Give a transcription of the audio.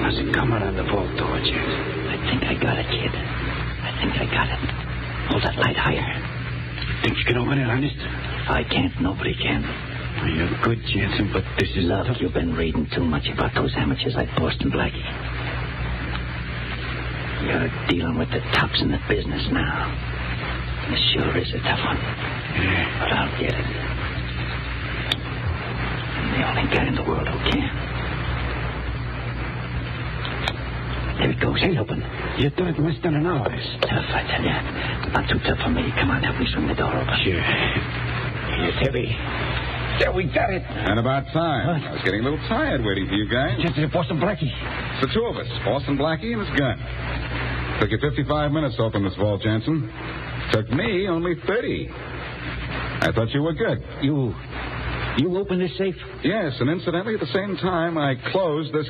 How's it coming on the vault door, Jansen? I think I got it, kid. I think I got it. Hold that light higher. Think you can open it, honest? If I can't, nobody can. You're good, Jansen, but this is... Look, you've been reading too much about those amateurs like Boston Blackie. You're dealing with the tops in the business now. This sure is a tough one. Yeah. But I'll get it. I'm the only guy in the world who can. There it goes. Hey, open. You thought it must have done an hour. Tough, I tell you. Not too tough for me. Come on, help me swing the door open. Sure. It's heavy. There, we got it. And about time. What? I was getting a little tired waiting for you guys. Just a Boston Blackie. It's the two of us, Boston Blackie and his gun. Took you 55 minutes to open this vault, Jansen. Took me only 30. I thought you were good. You opened this safe? Yes, and incidentally, at the same time, I closed this